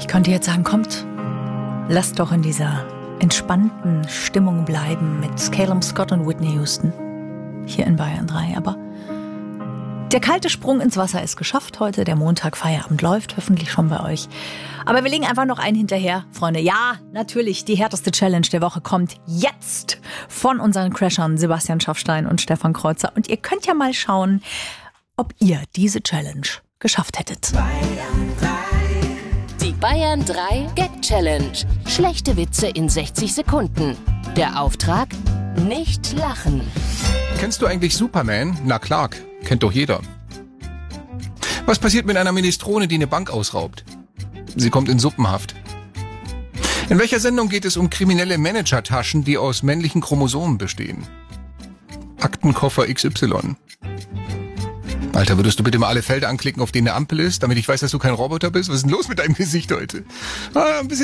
Ich könnte jetzt sagen, kommt, lasst doch in dieser entspannten Stimmung bleiben mit Calum Scott und Whitney Houston hier in Bayern 3. Aber der kalte Sprung ins Wasser ist geschafft heute. Der Montag Feierabend läuft, hoffentlich schon bei euch. Aber wir legen einfach noch einen hinterher, Freunde. Ja, natürlich, die härteste Challenge der Woche kommt jetzt von unseren Crashern Sebastian Schaffstein und Stefan Kreuzer. Und ihr könnt ja mal schauen, ob ihr diese Challenge geschafft hättet. Die Bayern 3 Gag Challenge. Schlechte Witze in 60 Sekunden. Der Auftrag: nicht lachen. Kennst du eigentlich Superman? Na Clark, kennt doch jeder. Was passiert mit einer Minestrone, die eine Bank ausraubt? Sie kommt in Suppenhaft. In welcher Sendung geht es um kriminelle Managertaschen, die aus männlichen Chromosomen bestehen? Aktenkoffer XY. Alter, würdest du bitte mal alle Felder anklicken, auf denen eine Ampel ist, damit ich weiß, dass du kein Roboter bist? Was ist denn los mit deinem Gesicht heute? Ein bisschen